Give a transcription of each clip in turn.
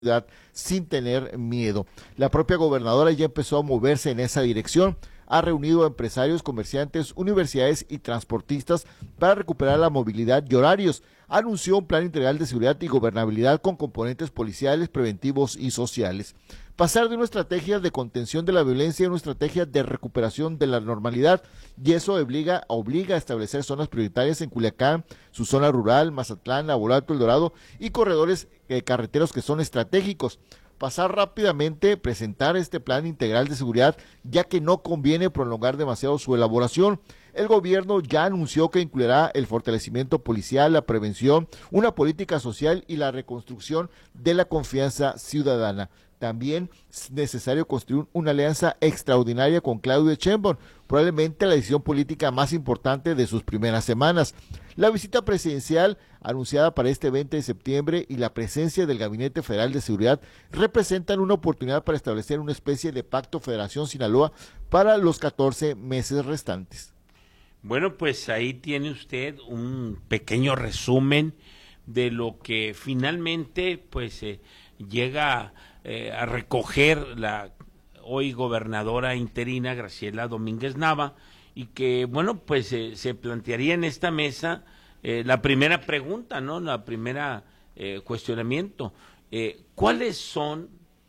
sin tener miedo. La propia gobernadora ya empezó a moverse en esa dirección. Ha reunido a empresarios, comerciantes, universidades y transportistas para recuperar la movilidad y horarios. Anunció un plan integral de seguridad y gobernabilidad con componentes policiales, preventivos y sociales. Pasar de una estrategia de contención de la violencia a una estrategia de recuperación de la normalidad, y eso obliga a establecer zonas prioritarias en Culiacán, su zona rural, Mazatlán, Navolato, El Dorado y corredores carreteros que son estratégicos. Pasar rápidamente, presentar este plan integral de seguridad, ya que no conviene prolongar demasiado su elaboración. El gobierno ya anunció que incluirá el fortalecimiento policial, la prevención, una política social y la reconstrucción de la confianza ciudadana. También es necesario construir una alianza extraordinaria con Claudia Sheinbaum, probablemente la decisión política más importante de sus primeras semanas. La visita presidencial anunciada para este 20 de septiembre y la presencia del Gabinete Federal de Seguridad representan una oportunidad para establecer una especie de pacto Federación Sinaloa para los 14 meses restantes. Bueno, pues ahí tiene usted un pequeño resumen de lo que finalmente pues llega a recoger la hoy gobernadora interina Graciela Domínguez Nava, y que bueno pues se plantearía en esta mesa la primera pregunta, ¿no? La primera cuestionamiento. ¿Cuáles son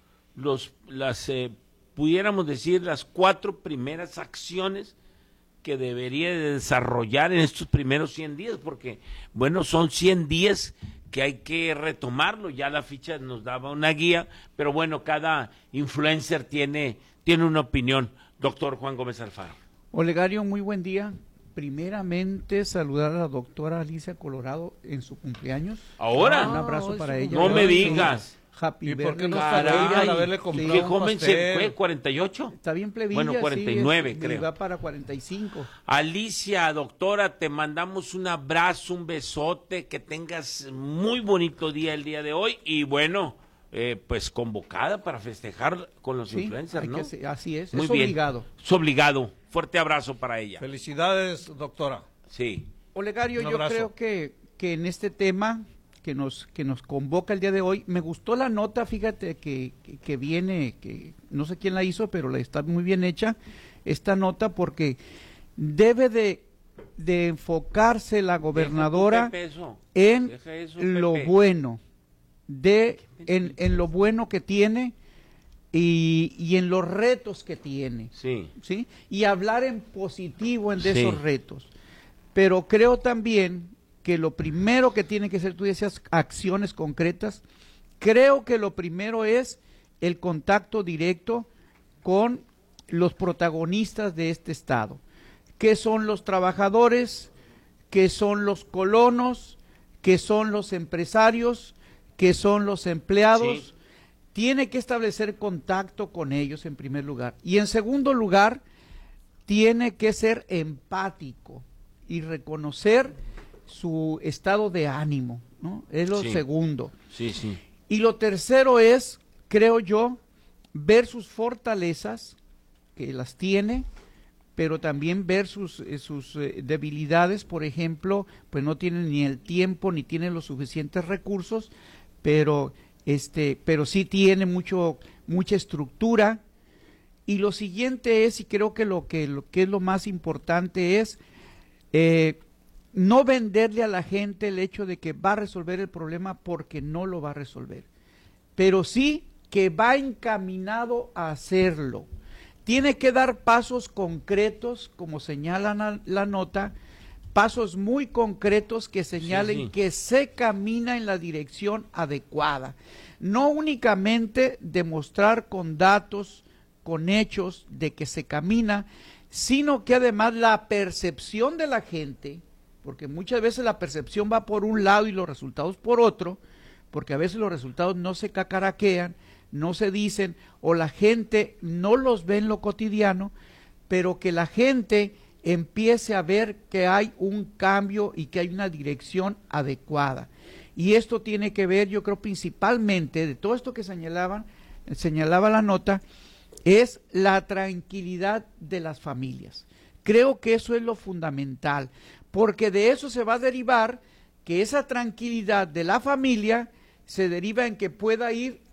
pudiéramos decir, las 4 primeras acciones que debería de desarrollar en estos primeros 100 días? Porque, bueno, son 100 días que hay que retomarlo. Ya la ficha nos daba una guía, pero bueno, cada influencer tiene una opinión. Doctor Juan Gómez Alfaro. Olegario, muy buen día. Primeramente, saludar a la doctora Alicia Colorado en su cumpleaños. ¿Ahora? Un abrazo para ella. No me digas. Happy ¿Y por qué birthday. no está al haberle comprado ¿Qué un joven se pastel? fue? ¿48? Está bien plebilla. Bueno, 49 sí, creo. Va para 45. Alicia, doctora, te mandamos un abrazo, un besote, que tengas muy bonito día el día de hoy y bueno, pues convocada para festejar con los influencers, ¿no? Así es, Muy es bien. obligado. Es obligado. Fuerte abrazo para ella. Felicidades, doctora. Sí. Olegario, Un yo abrazo. creo que en este tema que nos convoca el día de hoy, me gustó la nota, fíjate que viene, que no sé quién la hizo, pero está muy bien hecha esta nota, porque debe de enfocarse la gobernadora en lo bueno, en lo bueno que tiene y en los retos que tiene, ¿sí? Y hablar en positivo de esos retos. Pero creo también que lo primero que tiene que ser, tú decías, acciones concretas. Creo que lo primero es el contacto directo con los protagonistas de este estado, que son los trabajadores, que son los colonos, que son los empresarios, que son los empleados. Sí. Tiene que establecer contacto con ellos en primer lugar. Y en segundo lugar, tiene que ser empático y reconocer su estado de ánimo, ¿no? Es lo segundo. Sí. Y lo tercero es, creo yo, ver sus fortalezas, que las tiene, pero también ver sus debilidades. Por ejemplo, pues no tiene ni el tiempo ni tiene los suficientes recursos, pero sí tiene mucha estructura. Y lo siguiente es, y creo que lo que es lo más importante es no venderle a la gente el hecho de que va a resolver el problema, porque no lo va a resolver, pero sí que va encaminado a hacerlo. Tiene que dar pasos concretos, como señala la nota, pasos muy concretos que señalen que se camina en la dirección adecuada. No únicamente demostrar con datos, con hechos de que se camina, sino que además la percepción de la gente, porque muchas veces la percepción va por un lado y los resultados por otro, porque a veces los resultados no se cacaraquean, no se dicen, o la gente no los ve en lo cotidiano, pero que la gente empiece a ver que hay un cambio y que hay una dirección adecuada. Y esto tiene que ver, yo creo, principalmente, de todo esto que señalaba la nota, es la tranquilidad de las familias. Creo que eso es lo fundamental, porque de eso se va a derivar que esa tranquilidad de la familia se deriva en que pueda ir